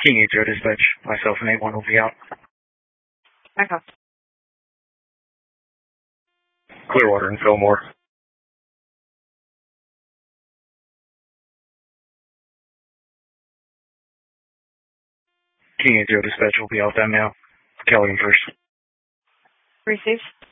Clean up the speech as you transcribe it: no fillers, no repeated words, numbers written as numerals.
King 80 dispatch. Myself and 81 will be out. Okay. Clearwater and Fillmore. King 80 dispatch will be out that now. Kelly first. Received.